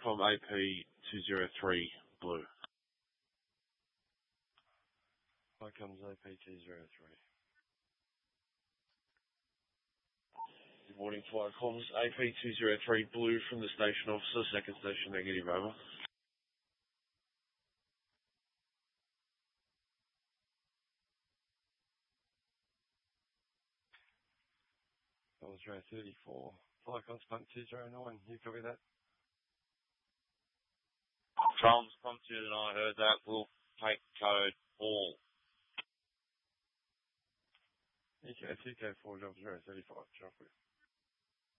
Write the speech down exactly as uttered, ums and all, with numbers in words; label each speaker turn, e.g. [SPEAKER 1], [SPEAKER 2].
[SPEAKER 1] from A P two zero three Blue.
[SPEAKER 2] Here comes A P two zero three.
[SPEAKER 1] Good morning, flight comms. A P two zero three Blue from the station officer, second station negative, over.
[SPEAKER 2] That was row thirty-four. Flight comms punt two zero nine. You copy that?
[SPEAKER 3] Comms, comms two zero nine, heard that. We'll take code all.
[SPEAKER 2] E K two K four, job zero thirty-five, traffic.